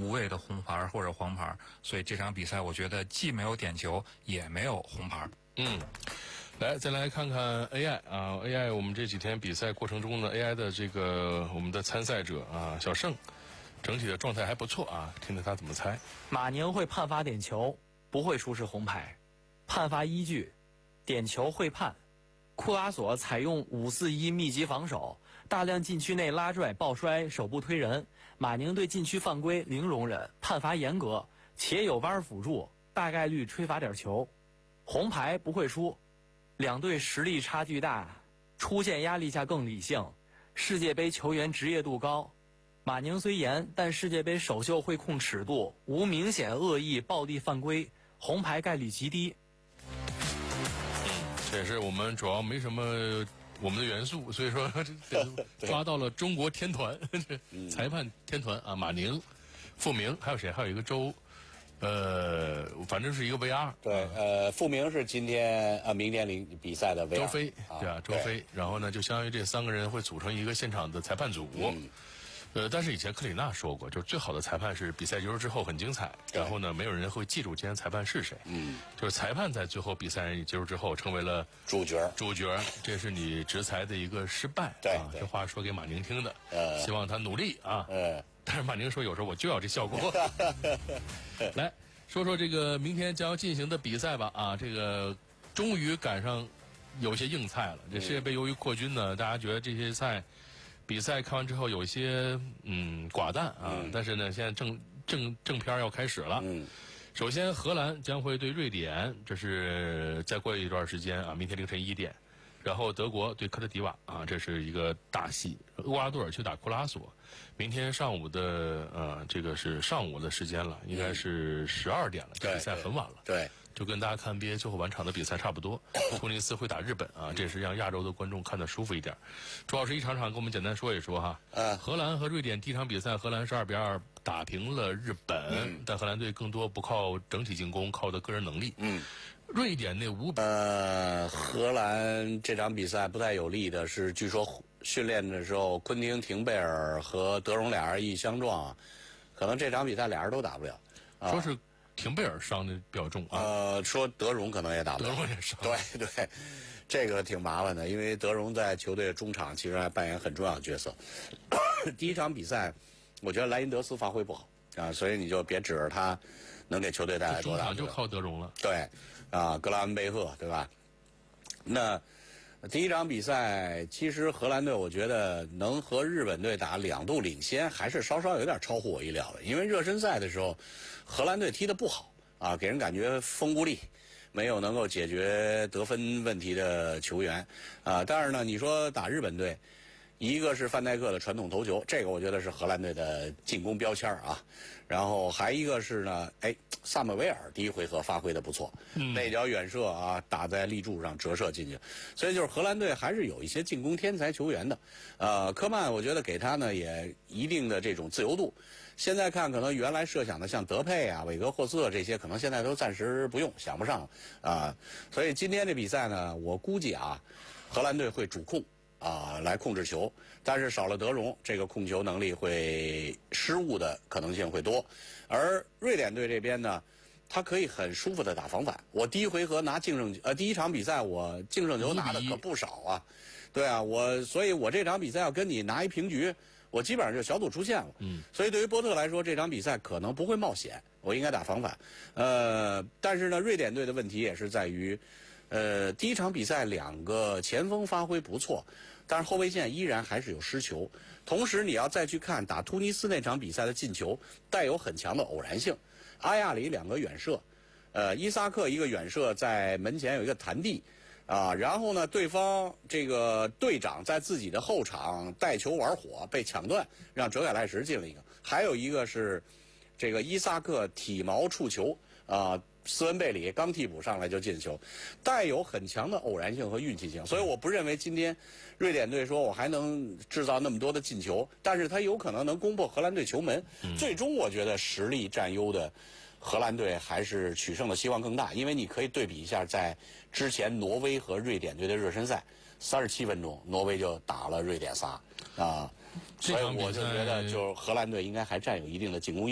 无谓的红牌或者黄牌，所以这场比赛我觉得既没有点球，也没有红牌。 来，再来看看 AI 啊 ，AI 我们这几天比赛过程中呢 ，AI 的这个我们的参赛者啊，小盛，整体的状态还不错啊，听听他怎么猜。 马宁会判罚点球，不会出示红牌。判罚依据：点球会判。库拉索采用5-4-1密集防守，大量禁区内拉拽、抱摔、手部推人。马宁对禁区犯规零容忍，判罚严格，且有 VAR 辅助，大概率吹罚点球。红牌不会出。两队实力差距大，出现压力下更理性。世界杯球员职业度高，马宁虽严，但世界杯首秀会控尺度，无明显恶意暴力犯规，红牌概率极低。 这也是我们主要没什么我们的元素，所以说抓到了中国天团，裁判天团啊，马宁、傅明，还有谁？还有一个周。反正是一个 VR。 对，傅明是明天比赛的 VR。 周飞，对啊，周飞。然后呢，就相当于这3个人会组成一个现场的裁判组。但是以前克里纳说过，就是最好的裁判是比赛结束之后很精彩，然后呢，没有人会记住今天裁判是谁。就是裁判在最后比赛结束之后成为了主角， 这是你执裁的一个失败。 对， 这话说给马宁听的，希望他努力啊。但是马宁说，有时候我就要这效果。来说说这个明天将要进行的比赛吧啊，这个终于赶上有些硬菜了。这世界杯由于扩军呢，大家觉得这些比赛看完之后有一些寡淡啊，但是呢，现在正片要开始了。首先荷兰将会对瑞典，这是再过一段时间啊，明天凌晨1点。然后德国对科特迪瓦啊，这是一个大戏。厄瓜多尔去打库拉索，明天上午的这个是上午的时间了，应该是12点了，这比赛很晚了。 对， 就跟大家看 NBA 最后晚场的比赛差不多。突尼斯会打日本啊，这也是让亚洲的观众看得舒服一点。朱老师一场场跟我们简单说一说哈。荷兰和瑞典第一场比赛，荷兰是2-2打平了日本，但荷兰队更多不靠整体进攻，靠的个人能力。瑞典那5比荷兰这场比赛不太有利的是，据说训练的时候，昆汀·廷贝尔和德容俩人一相撞，可能这场比赛俩人都打不了。 说是廷贝尔伤的比较重啊。 说德容可能也打不了。 德容也伤。 对，这个挺麻烦的，因为德容在球队的中场其实还扮演很重要的角色。第一场比赛，我觉得莱因德斯发挥不好啊，所以你就别指着他能给球队带来多大。 中场就靠德容了。 对。格拉文贝赫对吧？那第一场比赛，其实荷兰队我觉得能和日本队打2度领先，还是稍稍有点超乎我意料的。因为热身赛的时候，荷兰队踢得不好啊，给人感觉风无力，没有能够解决得分问题的球员啊。但是呢，你说打日本队，一个是范戴克的传统头球，这个我觉得是荷兰队的进攻标签啊。然后还一个是呢，萨姆维尔第一回合发挥的不错，那脚远射啊打在立柱上折射进去，所以就是荷兰队还是有一些进攻天才球员的。科曼我觉得给他呢也一定的这种自由度。现在看可能原来设想的像德佩啊、韦格霍斯特这些，可能现在都暂时不用，想不上啊。所以今天这比赛呢，我估计啊，荷兰队会主控。来控制球，但是少了德容，这个控球能力会失误的可能性会多。而瑞典队这边呢，他可以很舒服的打防反。我第一回合拿第一场比赛我净胜球拿的可不少啊，对啊，所以我这场比赛要跟你拿一平局，我基本上就小组出线了。所以对于波特来说，这场比赛可能不会冒险，我应该打防反。但是呢，瑞典队的问题也是在于。第一场比赛2个前锋发挥不错，但是后卫线依然还是有失球。同时你要再去看打突尼斯那场比赛的进球，带有很强的偶然性。阿亚里2个远射，伊萨克一个远射在门前有一个弹地，然后呢，对方这个队长在自己的后场带球玩火被抢断，让哲凯赖什进了一个。还有一个是这个伊萨克体毛触球斯文贝里刚替补上来就进球，带有很强的偶然性和运气性，所以我不认为今天瑞典队说我还能制造那么多的进球，但是他有可能能攻破荷兰队球门。最终我觉得实力占优的荷兰队还是取胜的希望更大，因为你可以对比一下在之前挪威和瑞典队的热身赛，37分钟挪威就打了瑞典仨所以我就觉得就是荷兰队应该还占有一定的进攻